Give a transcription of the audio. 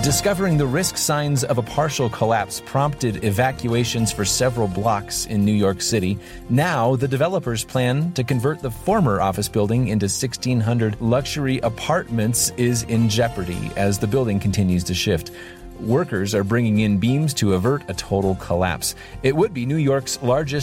Discovering the risk signs of a partial collapse prompted evacuations for several blocks in New York City. Now, the developers plan to convert the former office building into 1,600 luxury apartments is in jeopardy as the building continues to shift. Workers are bringing in beams to avert a total collapse. It would be New York's largest